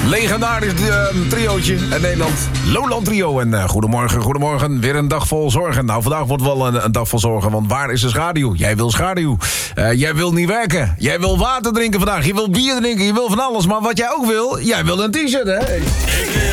Legendarisch triootje in Nederland. Lowland Trio. En goedemorgen. Weer een dag vol zorgen. Nou, vandaag wordt wel een dag vol zorgen. Want waar is de schaduw? Jij wil schaduw. Jij wil niet werken. Jij wil water drinken vandaag. Je wil bier drinken. Je wil van alles. Maar wat jij ook wil, jij wil een t-shirt, hè?